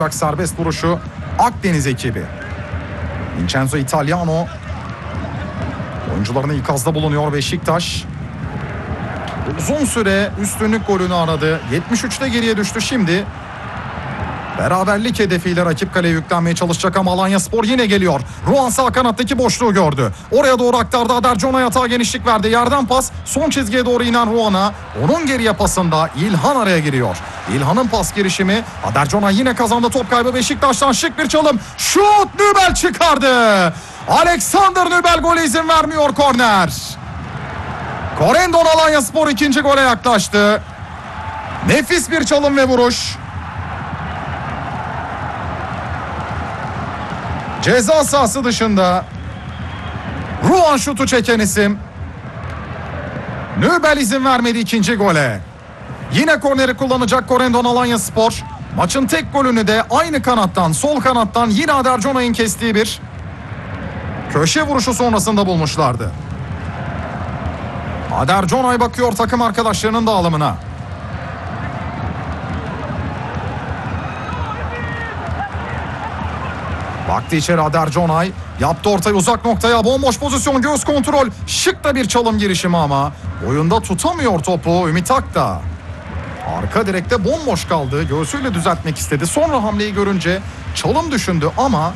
Serbest vuruşu Akdeniz ekibi. Vincenzo Italiano oyuncularını ikazda bulunuyor Beşiktaş. Uzun süre üstünlük golünü aradı. 73'te geriye düştü şimdi. Beraberlik hedefiyle rakip kaleye yüklenmeye çalışacak ama Alanyaspor yine geliyor. Ruan sağ kanattaki boşluğu gördü. Oraya doğru aktardı. Aderconay atağa genişlik verdi. Yerden pas son çizgiye doğru inen Ruan'a. Onun geriye pasında İlhan araya giriyor. İlhan'ın pas girişimi. Aderconay yine kazandı. Top kaybı Beşiktaş'tan, şık bir çalım. Şut, Nübel çıkardı. Alexander Nübel gole izin vermiyor, korner. Corendon Alanyaspor ikinci gole yaklaştı. Nefis bir çalım ve vuruş. Ceza sahası dışında Ruan şutu çeken isim. Nübel izin vermedi ikinci gole. Yine korneri kullanacak Corendon Alanyaspor. Maçın tek golünü de aynı kanattan, sol kanattan yine Aderconay'ın kestiği bir köşe vuruşu sonrasında bulmuşlardı. Aderconay bakıyor takım arkadaşlarının dağılımına. Baktı içeri Aderconay. Yaptı ortayı uzak noktaya. Bomboş pozisyon, göğüs kontrol. Şık da bir çalım girişimi ama oyunda tutamıyor topu Ümit Akdağ. Arka direkte bomboş kaldı. Göğsüyle düzeltmek istedi. Sonra hamleyi görünce çalım düşündü ama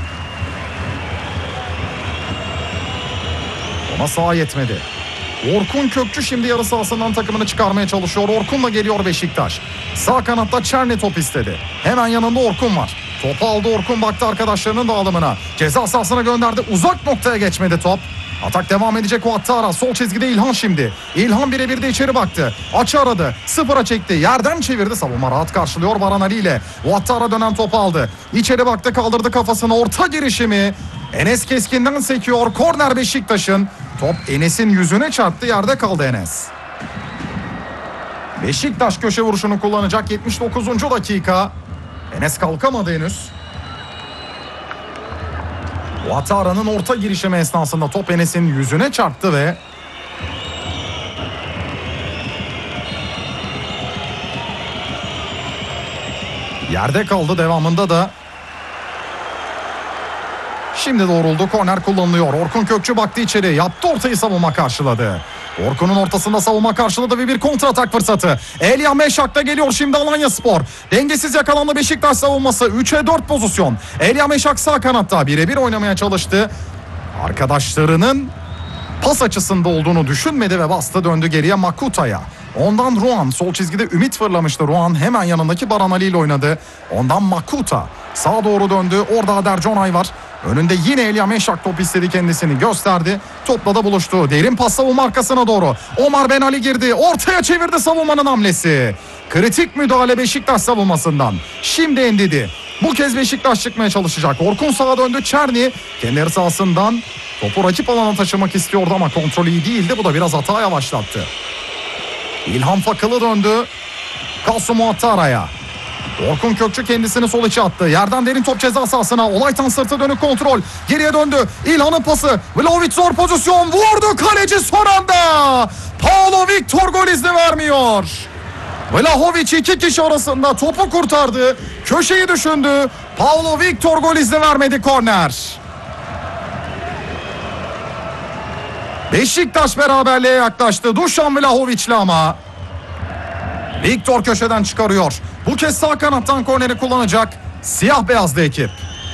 ona saha yetmedi. Orkun Kökçü şimdi yarı sahasından takımını çıkarmaya çalışıyor. Orkun'la geliyor Beşiktaş. Sağ kanatta Çerni top istedi. Hemen yanında Orkun var. Topu aldı Orkun, baktı arkadaşlarının dağılımına. Ceza sahasına gönderdi. Uzak noktaya geçmedi top. Atak devam edecek Ouattara. Sol çizgide İlhan şimdi. İlhan birebir de içeri baktı. Açı aradı. Sıfıra çekti. Yerden çevirdi. Savunma rahat karşılıyor Baran Ali ile. Ouattara dönen topu aldı. İçeri baktı, kaldırdı kafasını. Orta girişimi. Enes Keskin'den sekiyor. Korner Beşiktaş'ın. Top Enes'in yüzüne çarptı. Yerde kaldı Enes. Beşiktaş köşe vuruşunu kullanacak 79. dakika. Enes kalkamadı henüz. Ouattara'nın orta girişimi esnasında top Enes'in yüzüne çarptı ve yerde kaldı. Devamında da şimdi doğruldu. Korner kullanılıyor. Orkun Kökçü baktı içeri. Yaptı ortayı, savunma karşıladı. Orkun'un ortasında savunma karşıladı ve bir kontratak fırsatı. Elia Meşak da geliyor şimdi Alanyaspor. Dengesiz yakalandı Beşiktaş savunması. 3'e 4 pozisyon. Elia Meşak sağ kanatta birebir oynamaya çalıştı. Arkadaşlarının pas açısında olduğunu düşünmedi ve bastı, döndü geriye Makuta'ya. Ondan Ruan sol çizgide Ümit fırlamıştı. Ruan hemen yanındaki Baran Ali ile oynadı. Ondan Makuta sağa doğru döndü. Orada Aderconay var. Önünde yine Elia Meşak top istedi, kendisini gösterdi. Topla da buluştu. Derin pas savunma arkasına doğru. Omar Ben Ali girdi. Ortaya çevirdi savunmanın hamlesi. Kritik müdahale Beşiktaş savunmasından. Şimdi Endidi. Bu kez Beşiktaş çıkmaya çalışacak. Orkun sağa döndü. Çerni kendi yarı sahasından topu rakip alana taşımak istiyordu ama kontrolü iyi değildi. Bu da biraz hata yavaşlattı. İlhan Fakılı döndü. Kasım Ouattara'ya. Orkun Kökçü kendisini sol içe attı. Yerden derin top ceza sahasına. Olaytan sırtı dönük kontrol. Geriye döndü. İlhan'ın pası. Vlahovic zor pozisyon. Vurdu kaleci son anda. Paulo Victor gol izni vermiyor. Vlahovic iki kişi arasında topu kurtardı. Köşeyi düşündü. Paulo Victor gol izni vermedi, korner. Beşiktaş beraberliğe yaklaştı. Dušan Vlahovic'le ama Victor köşeden çıkarıyor. Bu kez sağ kanattan korneri kullanacak siyah beyazlı ekip.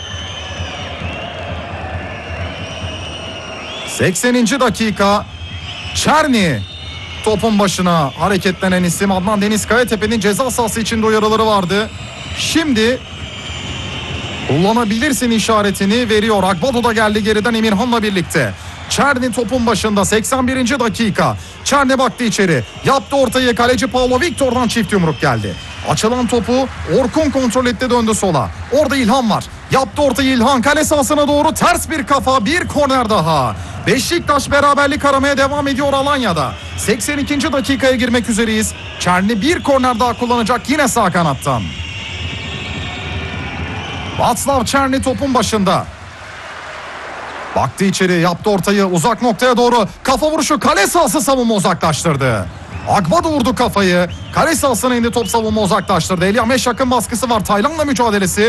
80. dakika. Çerni topun başına hareketlenen isim. Adnan Deniz Kayatepe'nin ceza sahası içinde uyarıları vardı. Şimdi kullanabilirsin işaretini veriyor. Akbado da geldi geriden Emirhan'la birlikte. Çerni topun başında 81. dakika. Çerni baktı içeri. Yaptı ortayı, kaleci Paulo Victor'dan çift yumruk geldi. Açılan topu Orkun kontrol etti, döndü sola. Orada İlhan var. Yaptı ortayı İlhan, kale sahasına doğru ters bir kafa, bir korner daha. Beşiktaş beraberlik aramaya devam ediyor Alanya'da. 82. dakikaya girmek üzereyiz. Çerni bir korner daha kullanacak yine sağ kanattan. Václav Černý topun başında. Baktı içeri, yaptı ortayı uzak noktaya doğru. Kafa vuruşu, kale sahası savunma uzaklaştırdı. Agba da vurdu kafayı. Kale sahasına indi, top savunma uzaklaştırdı. Elia Meşak'ın baskısı var. Taylan'la mücadelesi.